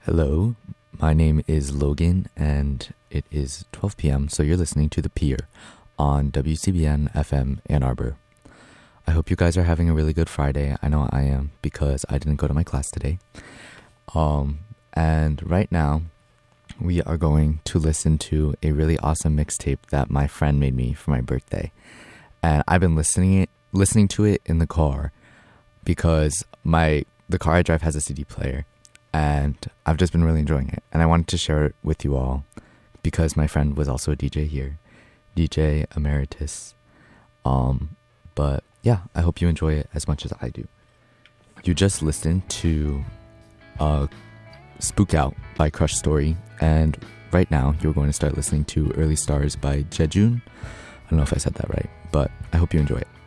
Hello, my name is Logan and it is 12 p.m. So you're listening to The Pier on WCBN FM Ann Arbor. I hope you guys are having a really good Friday. I know I am because I didn't go to my class today. And right now we are going to listen to a really awesome mixtape that my friend made me for my birthday. And I've been listening to it in the car because the car I drive has a CD player. And I've just been really enjoying it. And I wanted to share it with you all because my friend was also a DJ here. DJ Emeritus. But yeah, I hope you enjoy it as much as I do. You just listened to Spook Out by Crush Story. And right now, you're going to start listening to Early Stars by Jejun. I don't know if I said that right, but I hope you enjoy it.